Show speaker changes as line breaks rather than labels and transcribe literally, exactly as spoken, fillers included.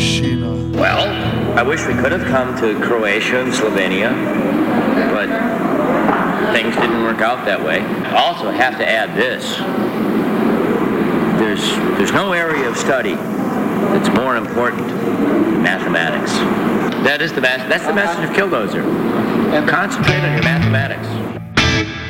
Shishina.
Well, I wish we could have come to Croatia and Slovenia, but things didn't work out that way. I also have to add this. There's, there's no area of study that's more important than mathematics. That is the, that's the message of Killdozer. Concentrate on your mathematics.